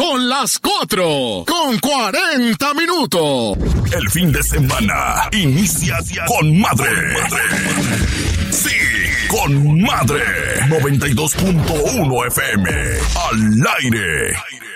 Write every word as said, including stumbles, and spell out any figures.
Son las cuatro con cuarenta minutos. El fin de semana inicia con madre. Sí, con madre. noventa y dos punto uno F M. Al aire.